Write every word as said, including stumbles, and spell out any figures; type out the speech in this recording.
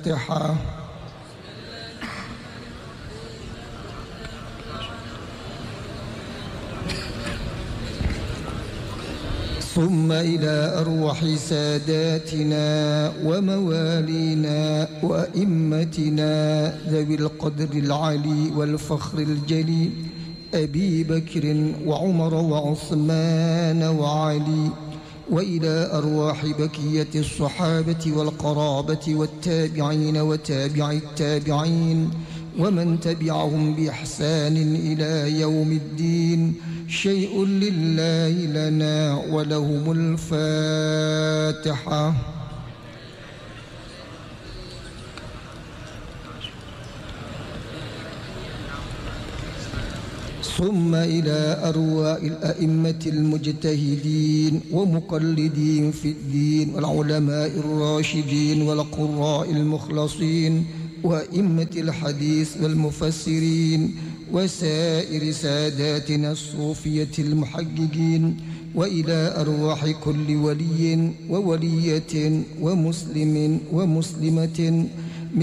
الفاتحة. ثم إلى أرواح ساداتنا وموالينا وأئمتنا ذوي القدر العلي والفخر الجلي، أبي بكر وعمر وعثمان وعلي، وإلى أرواح بكية الصحابة والقرابة والتابعين وتابع التابعين ومن تبعهم بإحسان إلى يوم الدين. شيء لله لنا ولهم الفاتحة. ثم إلى أرواح الأئمة المجتهدين ومقلدين في الدين والعلماء الراشدين والقراء المخلصين وأئمة الحديث والمفسرين وسائر ساداتنا الصوفية المحققين، وإلى أرواح كل ولي وولية ومسلم ومسلمة